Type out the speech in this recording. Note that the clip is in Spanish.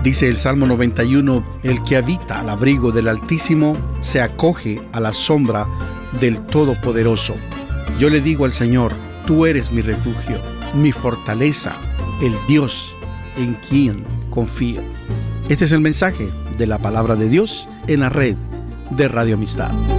Dice el Salmo 91, el que habita al abrigo del Altísimo se acoge a la sombra del Todopoderoso. Yo le digo al Señor, tú eres mi refugio, mi fortaleza, el Dios en quien confío. Este es el mensaje de la palabra de Dios en la red de Radio Amistad.